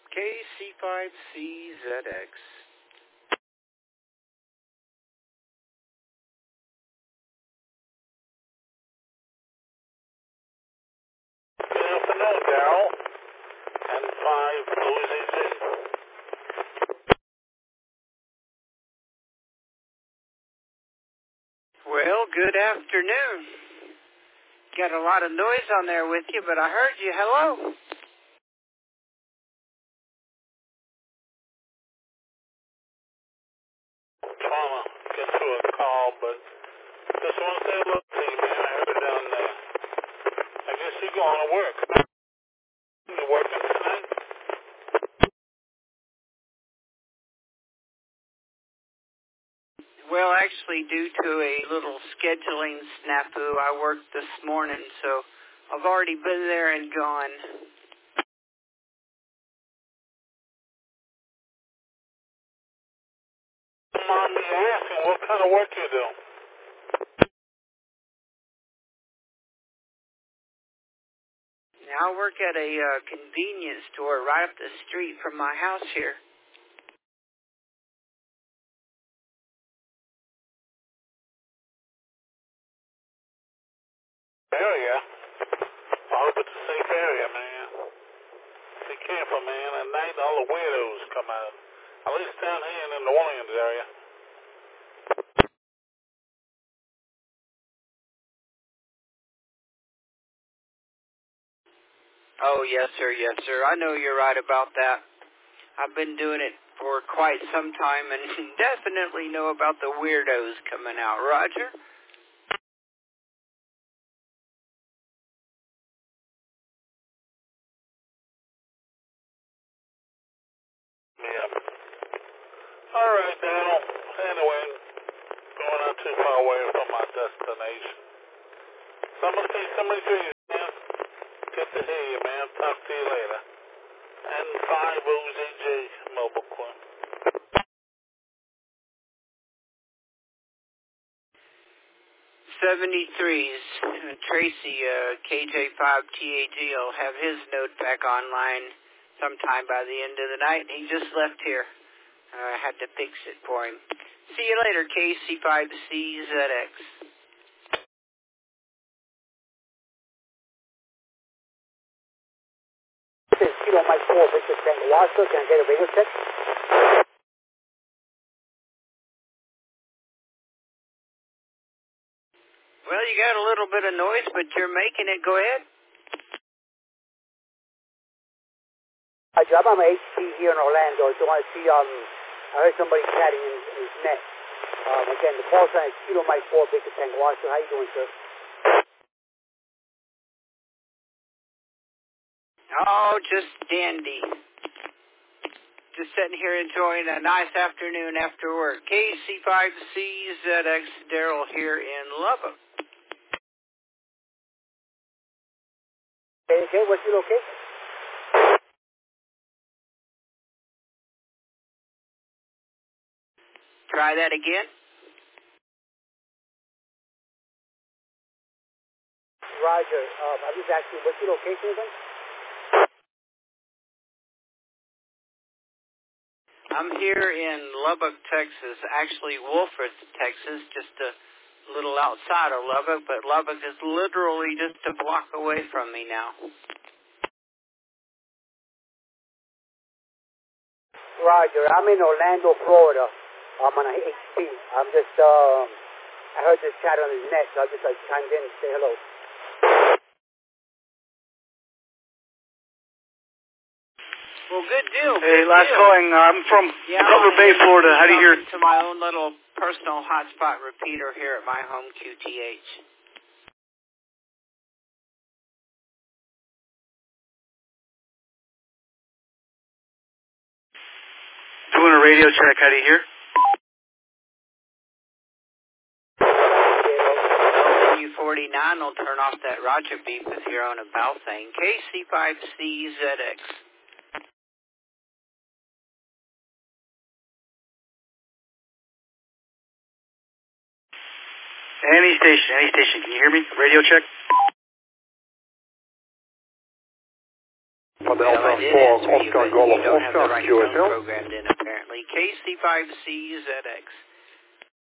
KC5CZX. Good afternoon, Darrell. N5 Louis AG. Well, good afternoon. Got a lot of noise on there with you, but I heard you. Hello. Trying to get to a call, but just want to say hello to you, man. I heard it down there. I guess you're going to work. You're working tonight? Well, actually, due to a little scheduling snafu, I worked this morning, so I've already been there and gone. Don't mind me asking, what kind of work you do? Now, I work at a convenience store right up the street from my house here. Area? I hope it's a safe area, man. Be careful, man. At night, all the weirdos come out. At least down here in the New Orleans area. Oh, yes, sir, yes, sir. I know you're right about that. I've been doing it for quite some time and definitely know about the weirdos coming out. Roger? Yeah. All right, Daniel. Anyway, going not too far away from my destination. Somebody to you, man. Good to hear you, man. Talk to you later. N5 OZJ Mobile Coin. 73's Tracy, KJ5TAG will have his note back online sometime by the end of the night. He just left here. I had to fix it for him. See you later, KC5CZX. This is Kilo Mike 4, Victor Tango Wasco. Can I get a radio check? Well, you got a little bit of noise, but you're making it. Go ahead. Hi, Joe. I'm on HT here in Orlando. So I want to see, I heard somebody chatting in his net. Again, the call sign is Kilo Mike 4, Victor Tango Wasco. How you doing, sir? Oh, just dandy. Just sitting here enjoying a nice afternoon after work. KC5CZX, Darrell here in Lubbock. Okay, what's your location? Try that again. Roger. I'm just asking, what's your location again? I'm here in Lubbock, Texas, actually Wolford, Texas, just a little outside of Lubbock, but Lubbock is literally just a block away from me now. Roger. I'm in Orlando, Florida. I'm on a HT. I'm just, I heard this chat on his net, so I just chimed in and say hello. Well, good deal. Hey, last calling. I'm from Cutler Bay, Florida. How do you hear? To my own little personal hotspot repeater here at my home QTH. Doing a radio check. How do you hear? W49 will turn off that Roger beep if you're on a bell thing. KC5CZX. Any station. Can you hear me? Radio check. Delta 4, Oscar Golf, Oscar QSL. Programmed in apparently. KC5CZX.